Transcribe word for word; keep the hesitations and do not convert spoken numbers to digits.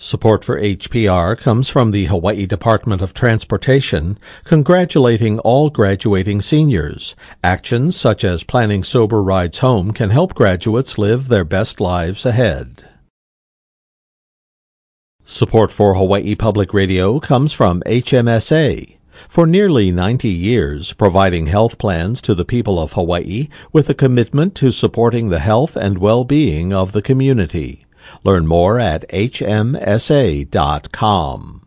Support for H P R comes from the Hawaii Department of Transportation, congratulating all graduating seniors. Actions such as planning sober rides home can help graduates live their best lives ahead. Support for Hawaii Public Radio comes from H M S A. For nearly ninety years, providing health plans to the people of Hawaii with a commitment to supporting the health and well-being of the community. Learn more at H M S A dot com.